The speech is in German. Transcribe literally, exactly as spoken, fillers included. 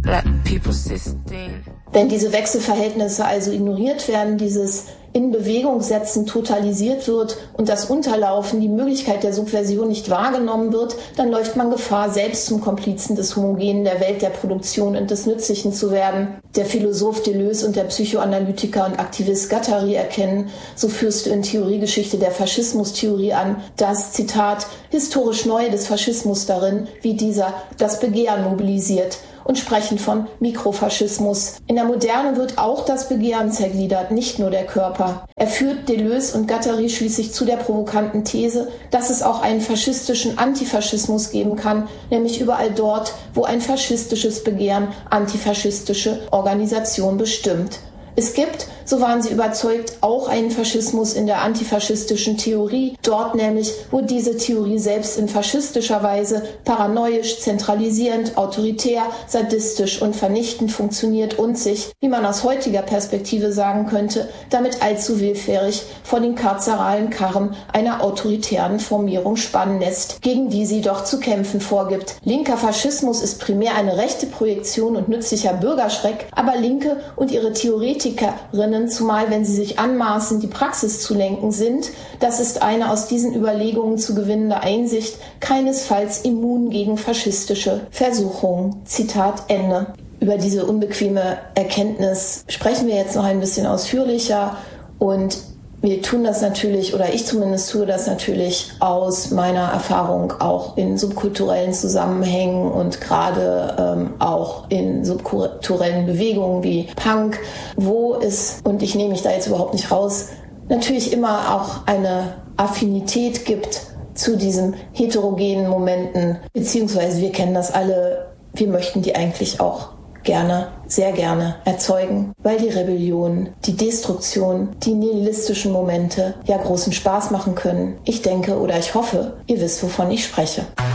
Black people system. Wenn diese Wechselverhältnisse also ignoriert werden, dieses in Bewegung setzen totalisiert wird und das Unterlaufen, die Möglichkeit der Subversion nicht wahrgenommen wird, dann läuft man Gefahr, selbst zum Komplizen des Homogenen der Welt der Produktion und des Nützlichen zu werden. Der Philosoph Deleuze und der Psychoanalytiker und Aktivist Guattari erkennen, so führst du in Theoriegeschichte der Faschismustheorie an, das, Zitat, historisch Neue des Faschismus darin, wie dieser das Begehren mobilisiert, und sprechen von Mikrofaschismus. In der Moderne wird auch das Begehren zergliedert, nicht nur der Körper. Er führt Deleuze und Guattari schließlich zu der provokanten These, dass es auch einen faschistischen Antifaschismus geben kann, nämlich überall dort, wo ein faschistisches Begehren antifaschistische Organisation bestimmt. Es gibt, so waren sie überzeugt, auch einen Faschismus in der antifaschistischen Theorie, dort nämlich, wo diese Theorie selbst in faschistischer Weise paranoisch, zentralisierend, autoritär, sadistisch und vernichtend funktioniert und sich, wie man aus heutiger Perspektive sagen könnte, damit allzu willfährig vor den karzeralen Karren einer autoritären Formierung spannen lässt, gegen die sie doch zu kämpfen vorgibt. Linker Faschismus ist primär eine rechte Projektion und nützlicher Bürgerschreck, aber Linke und ihre Theoretikerinnen, zumal wenn sie sich anmaßen, die Praxis zu lenken, sind, das ist eine aus diesen Überlegungen zu gewinnende Einsicht, keinesfalls immun gegen faschistische Versuchungen. Zitat Ende. Über diese unbequeme Erkenntnis sprechen wir jetzt noch ein bisschen ausführlicher und wir tun das natürlich, oder ich zumindest tue das natürlich aus meiner Erfahrung auch in subkulturellen Zusammenhängen und gerade ähm, auch in subkulturellen Bewegungen wie Punk, wo es, und ich nehme mich da jetzt überhaupt nicht raus, natürlich immer auch eine Affinität gibt zu diesen heterogenen Momenten, beziehungsweise wir kennen das alle, wir möchten die eigentlich auch gerne, sehr gerne erzeugen, weil die Rebellion, die Destruktion, die nihilistischen Momente ja großen Spaß machen können. Ich denke oder ich hoffe, ihr wisst, wovon ich spreche.